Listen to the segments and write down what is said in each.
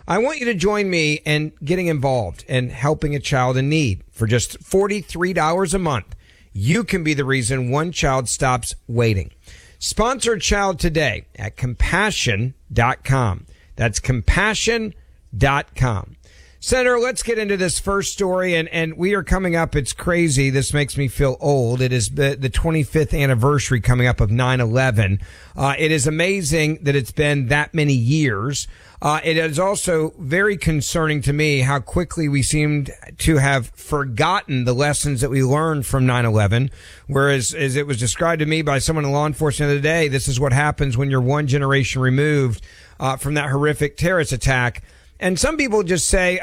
I want you to join me in getting involved and helping a child in need. For just $43 a month, you can be the reason one child stops waiting. Sponsor a child today at compassion.com. That's compassion.com. Senator, let's get into this first story, and we are coming up. It's crazy. This makes me feel old. It is the 25th anniversary coming up of 9/11. It is amazing that it's been that many years. It is also very concerning to me how quickly we seemed to have forgotten the lessons that we learned from 9/11. Whereas, as it was described to me by someone in law enforcement the other day, this is what happens when you're one generation removed from that horrific terrorist attack. And some people just say,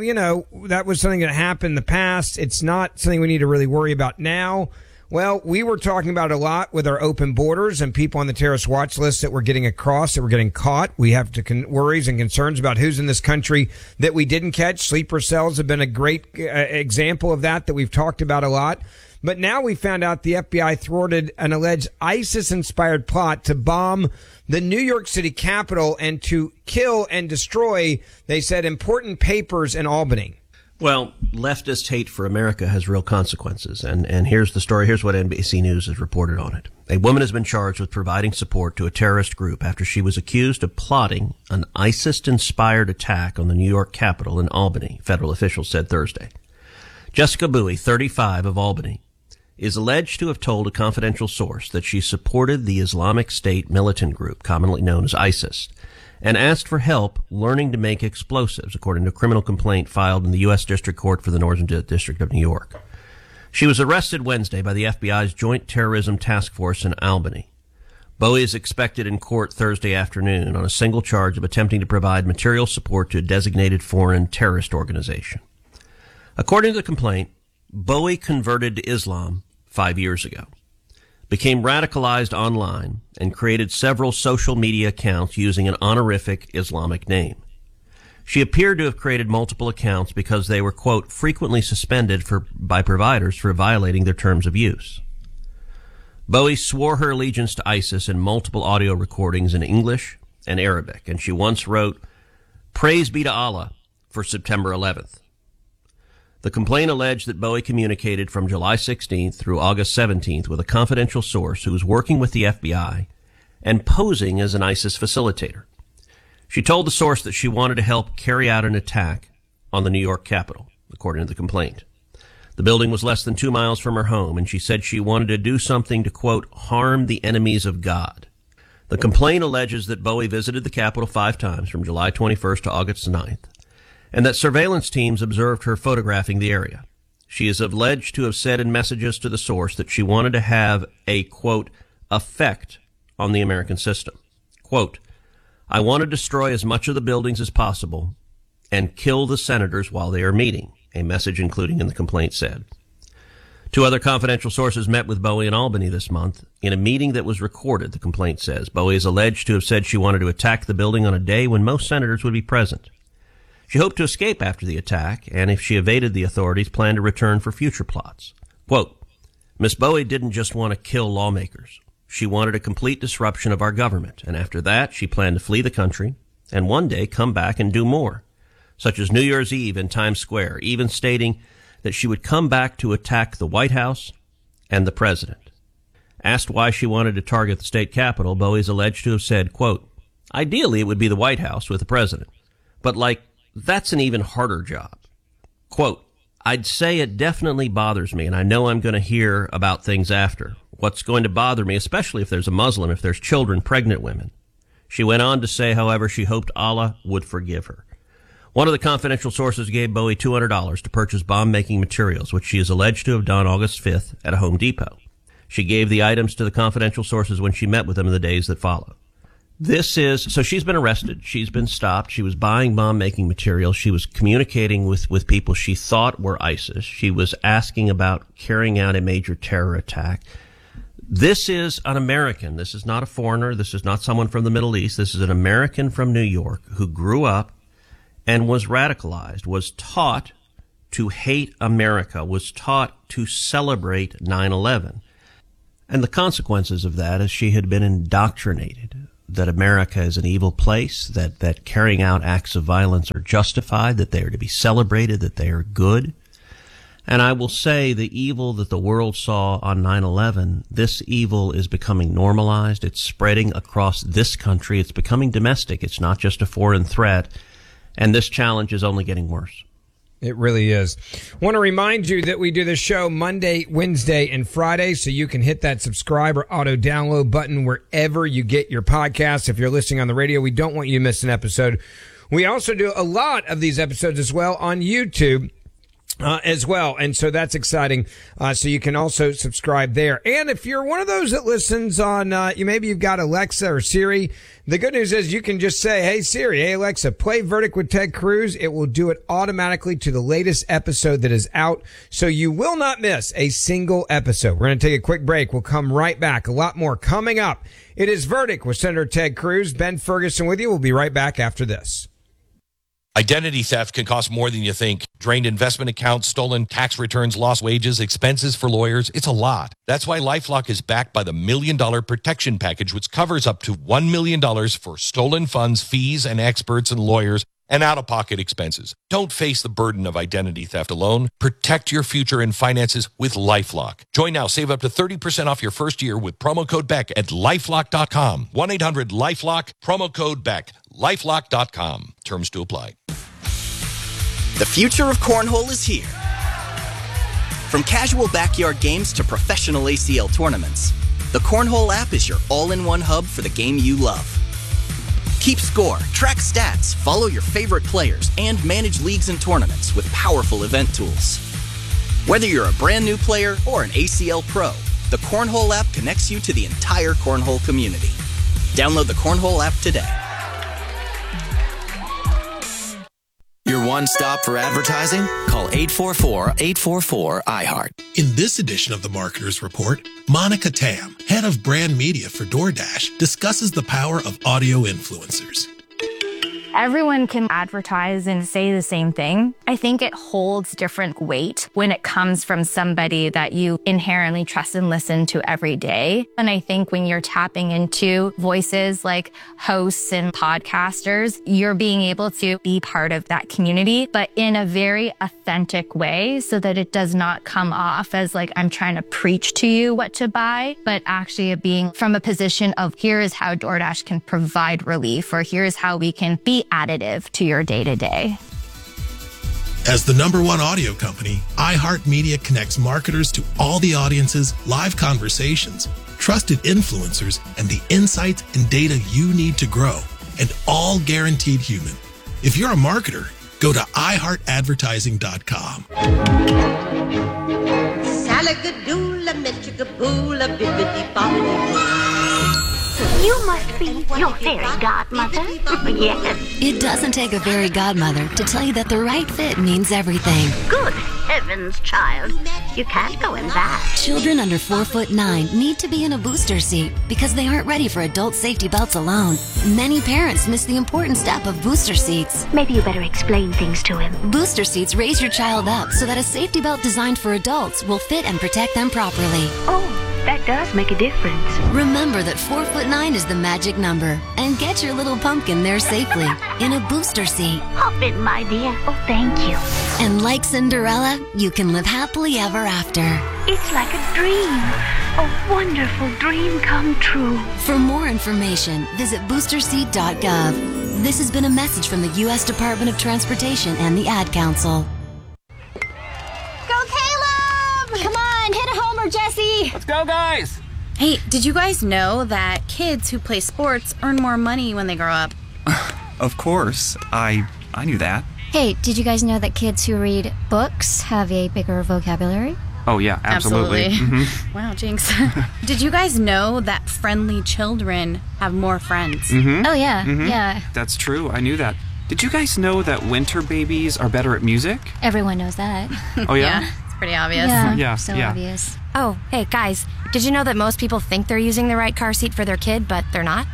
that was something that happened in the past. It's not something we need to really worry about now. Well, we were talking about it a lot with our open borders and people on the terrorist watch list that were getting across, that were getting caught. We have worries and concerns about who's in this country that we didn't catch. Sleeper cells have been a great example of that we've talked about a lot. But now we found out the FBI thwarted an alleged ISIS-inspired plot to bomb the New York City Capitol and to kill and destroy, they said, important papers in Albany. Well, leftist hate for America has real consequences. And here's the story. Here's what NBC News has reported on it. A woman has been charged with providing support to a terrorist group after she was accused of plotting an ISIS-inspired attack on the New York Capitol in Albany, federal officials said Thursday. Jessica Bowie, 35, of Albany, is alleged to have told a confidential source that she supported the Islamic State militant group, commonly known as ISIS, and asked for help learning to make explosives, according to a criminal complaint filed in the U.S. District Court for the Northern District of New York. She was arrested Wednesday by the FBI's Joint Terrorism Task Force in Albany. Bowie is expected in court Thursday afternoon on a single charge of attempting to provide material support to a designated foreign terrorist organization. According to the complaint, Bowie converted to Islam 5 years ago, became radicalized online, and created several social media accounts using an honorific Islamic name. She appeared to have created multiple accounts because they were, quote, frequently suspended by providers for violating their terms of use. Bowie swore her allegiance to ISIS in multiple audio recordings in English and Arabic, and she once wrote, "Praise be to Allah" for September 11th. The complaint alleged that Bowie communicated from July 16th through August 17th with a confidential source who was working with the FBI and posing as an ISIS facilitator. She told the source that she wanted to help carry out an attack on the New York Capitol, according to the complaint. The building was less than 2 miles from her home, and she said she wanted to do something to, quote, harm the enemies of God. The complaint alleges that Bowie visited the Capitol 5 times from July 21st to August 9th. And that surveillance teams observed her photographing the area. She is alleged to have said in messages to the source that she wanted to have a, quote, effect on the American system. Quote, "I want to destroy as much of the buildings as possible and kill the senators while they are meeting," a message including in the complaint said. 2 other confidential sources met with Bowie in Albany this month in a meeting that was recorded, the complaint says. Bowie is alleged to have said she wanted to attack the building on a day when most senators would be present. She hoped to escape after the attack, and if she evaded the authorities, planned to return for future plots. Quote, "Miss Bowie didn't just want to kill lawmakers. She wanted a complete disruption of our government, and after that, she planned to flee the country and one day come back and do more, such as New Year's Eve in Times Square, even stating that she would come back to attack the White House and the president." Asked why she wanted to target the state capitol, Bowie is alleged to have said, quote, "Ideally, it would be the White House with the president, but that's an even harder job." Quote, "I'd say it definitely bothers me, and I know I'm going to hear about things after. What's going to bother me, especially if there's a Muslim, if there's children, pregnant women." She went on to say, however, she hoped Allah would forgive her. One of the confidential sources gave Bowie $200 to purchase bomb-making materials, which she is alleged to have done August 5th at a Home Depot. She gave the items to the confidential sources when she met with them in the days that followed. So she's been arrested. She's been stopped. She was buying bomb-making materials. She was communicating with people she thought were ISIS. She was asking about carrying out a major terror attack. This is an American. This is not a foreigner. This is not someone from the Middle East. This is an American from New York who grew up and was radicalized, was taught to hate America, was taught to celebrate 9/11. And the consequences of that is she had been indoctrinated that America is an evil place, that carrying out acts of violence are justified, that they are to be celebrated, that they are good. And I will say the evil that the world saw on 9/11, this evil is becoming normalized. It's spreading across this country. It's becoming domestic. It's not just a foreign threat. And this challenge is only getting worse. It really is. Want to remind you that we do the show Monday, Wednesday, and Friday, so you can hit that subscribe or auto download button wherever you get your podcasts. If you're listening on the radio, we don't want you to miss an episode. We also do a lot of these episodes as well on YouTube. As well. And so that's exciting. So you can also subscribe there. And if you're one of those that listens on, maybe you've got Alexa or Siri, the good news is you can just say, hey Siri, hey Alexa, play Verdict with Ted Cruz. It will do it automatically to the latest episode that is out. So you will not miss a single episode. We're going to take a quick break. We'll come right back. A lot more coming up. It is Verdict with Senator Ted Cruz. Ben Ferguson with you. We'll be right back after this. Identity theft can cost more than you think. Drained investment accounts, stolen tax returns, lost wages, expenses for lawyers. It's a lot. That's why LifeLock is backed by the $1 Million Protection Package, which covers up to $1 million for stolen funds, fees, and experts and lawyers, and out-of-pocket expenses. Don't face the burden of identity theft alone. Protect your future and finances with LifeLock. Join now. Save up to 30% off your first year with promo code BECK at LifeLock.com. 1-800-LifeLock, promo code BECK. LifeLock.com. Terms to apply. The future of cornhole is here. From casual backyard games to professional ACL tournaments, the Cornhole app is your all-in-one hub for the game you love. Keep score, track stats, follow your favorite players, and manage leagues and tournaments with powerful event tools. Whether you're a brand new player or an ACL pro, the Cornhole app connects you to the entire cornhole community. Download the Cornhole app today. Your one stop for advertising? Call 844-844-iHeart. In this edition of the Marketer's Report, Monica Tam, head of brand media for DoorDash, discusses the power of audio influencers. Everyone can advertise and say the same thing. I think it holds different weight when it comes from somebody that you inherently trust and listen to every day. And I think when you're tapping into voices like hosts and podcasters, you're being able to be part of that community, but in a very authentic way so that it does not come off as like I'm trying to preach to you what to buy, but actually being from a position of here is how DoorDash can provide relief, or here's how we can be additive to your day-to-day. As the #1 audio company, iHeartMedia connects marketers to all the audiences, live conversations, trusted influencers, and the insights and data you need to grow, and all guaranteed human. If you're a marketer, go to iHeartAdvertising.com. Salagadoola, metchigaboola, bibbidi-bobbidi-boo. You must be your fairy godmother. Yes. It doesn't take a fairy godmother to tell you that the right fit means everything. Good heavens, child. You can't go in that. Children under 4'9" need to be in a booster seat because they aren't ready for adult safety belts alone. Many parents miss the important step of booster seats. Maybe you better explain things to him. Booster seats raise your child up so that a safety belt designed for adults will fit and protect them properly. Oh, that does make a difference. Remember that 4'9" is the magic number, and get your little pumpkin there safely in a booster seat. Hop in, my dear. Oh, thank you. And like Cinderella, you can live happily ever after. It's like a dream. A wonderful dream come true. For more information, visit boosterseat.gov. This has been a message from the U.S. Department of Transportation and the Ad Council. Go, Caleb! Come on, hit a homer, Jesse! Let's go, guys! Hey, did you guys know that kids who play sports earn more money when they grow up? Of course. I knew that. Hey, did you guys know that kids who read books have a bigger vocabulary? Oh, yeah, absolutely. Mm-hmm. Wow, jinx. Did you guys know that friendly children have more friends? Mm-hmm. Oh, yeah, mm-hmm. yeah. That's true. I knew that. Did you guys know that winter babies are better at music? Everyone knows that. Oh, yeah? Yeah, it's pretty obvious. Yeah, so yeah. obvious. Oh, hey, guys, did you know that most people think they're using the right car seat for their kid, but they're not?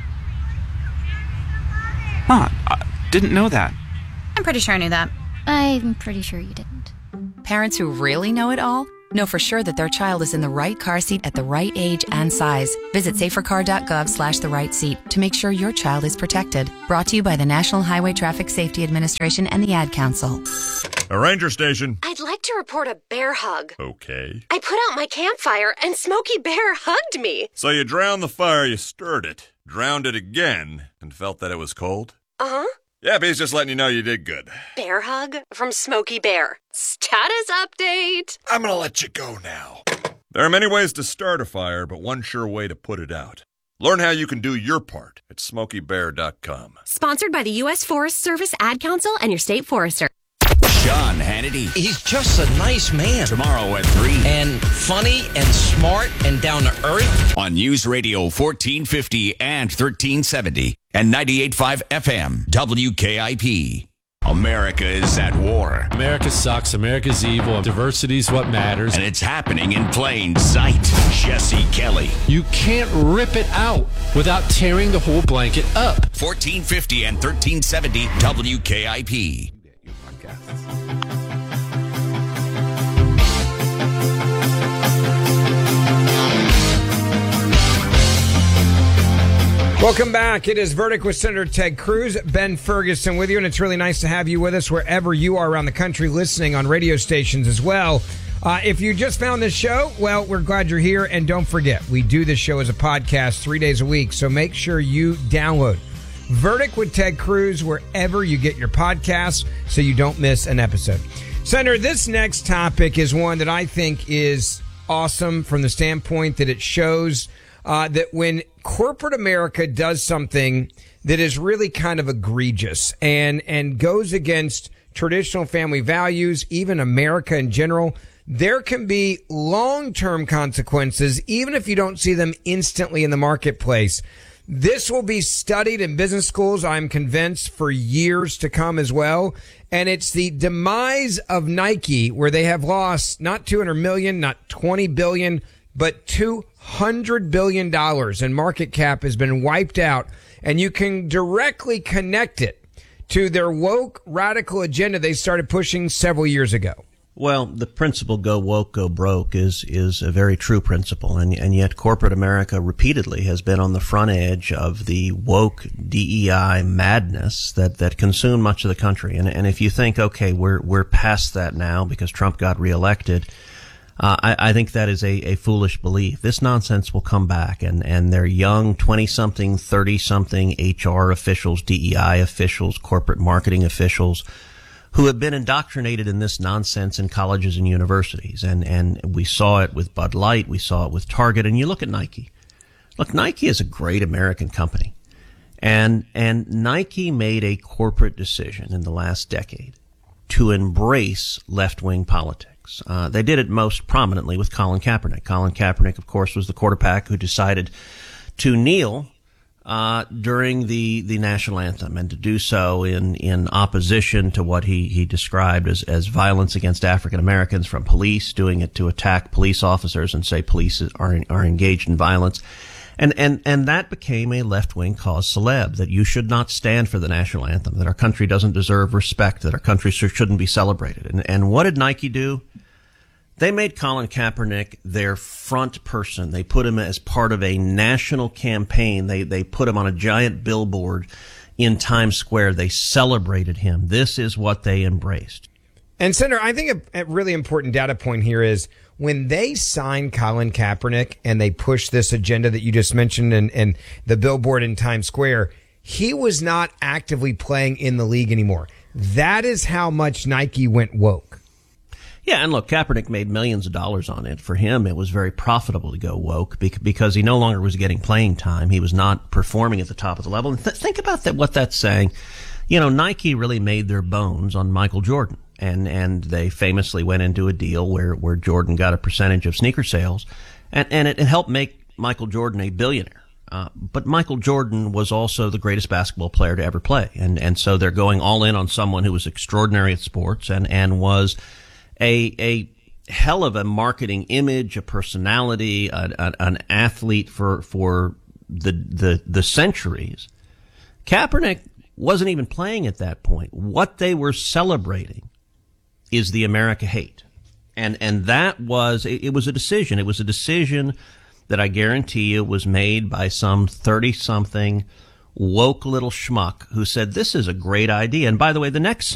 Huh, I didn't know that. I'm pretty sure I knew that. I'm pretty sure you didn't. Parents who really know it all know for sure that their child is in the right car seat at the right age and size. Visit safercar.gov/the right seat to make sure your child is protected. Brought to you by the National Highway Traffic Safety Administration and the Ad Council. A ranger station. I'd like to report a bear hug. Okay. I put out my campfire and Smokey Bear hugged me. So you drowned the fire, you stirred it, drowned it again, and felt that it was cold? Uh-huh. Yep, he's just letting you know you did good. Bear hug from Smokey Bear. Status update. I'm gonna let you go now. There are many ways to start a fire, but one sure way to put it out. Learn how you can do your part at SmokeyBear.com. Sponsored by the U.S. Forest Service, Ad Council, and your state forester. Sean Hannity. He's just a nice man. Tomorrow at 3. And funny and smart and down to earth. On News Radio 1450 and 1370 and 98.5 FM WKIP. America is at war. America sucks. America's evil. Diversity's what matters. And it's happening in plain sight. Jesse Kelly. You can't rip it out without tearing the whole blanket up. 1450 and 1370 WKIP. Welcome back. It is Verdict with Senator Ted Cruz, Ben Ferguson with you, and it's really nice to have you with us wherever you are around the country listening on radio stations as well. If you just found this show, well, we're glad you're here, and don't forget, we do this show as a podcast 3 days a week, so make sure you download Verdict with Ted Cruz wherever you get your podcasts so you don't miss an episode. Senator, this next topic is one that I think is awesome from the standpoint that it shows that when corporate America does something that is really kind of egregious and goes against traditional family values, even America in general, there can be long-term consequences, even if you don't see them instantly in the marketplace. This will be studied in business schools, I'm convinced, for years to come as well. And it's the demise of Nike, where they have lost not $200 million, not $20 billion, but $200 billion in market cap has been wiped out. And you can directly connect it to their woke radical agenda they started pushing several years ago. Well, the principle go woke, go broke is a very true principle. And yet corporate America repeatedly has been on the front edge of the woke DEI madness that consumed much of the country. And if you think, okay, we're past that now because Trump got reelected, I think that is a foolish belief. This nonsense will come back, and they're young 20-something, 30-something HR officials, DEI officials, corporate marketing officials who have been indoctrinated in this nonsense in colleges and universities. And we saw it with Bud Light. We saw it with Target. And you look at Nike. Look, Nike is a great American company. And Nike made a corporate decision in the last decade to embrace left-wing politics. They did it most prominently with Colin Kaepernick. Colin Kaepernick, of course, was the quarterback who decided to kneel during the national anthem, and to do so in opposition to what he described as violence against African Americans from police, doing it to attack police officers and say police are engaged in violence. And that became a left-wing cause celeb, that you should not stand for the national anthem, that our country doesn't deserve respect, that our country shouldn't be celebrated. And what did Nike do? They made Colin Kaepernick their front person. They put him as part of a national campaign. They put him on a giant billboard in Times Square. They celebrated him. This is what they embraced. And Senator, I think a really important data point here is when they signed Colin Kaepernick and they pushed this agenda that you just mentioned and the billboard in Times Square, he was not actively playing in the league anymore. That is how much Nike went woke. Yeah, and look, Kaepernick made millions of dollars on it. For him, it was very profitable to go woke because he no longer was getting playing time. He was not performing at the top of the level. And think about that, what that's saying. You know, Nike really made their bones on Michael Jordan. And they famously went into a deal where Jordan got a percentage of sneaker sales. And it helped make Michael Jordan a billionaire. But Michael Jordan was also the greatest basketball player to ever play. And so they're going all in on someone who was extraordinary at sports and was a hell of a marketing image, a personality, an athlete for the centuries. Kaepernick wasn't even playing at that point. What they were celebrating is the America hate. And that was, it was a decision. It was a decision that I guarantee you was made by some 30-something woke little schmuck who said, this is a great idea. And by the way, the next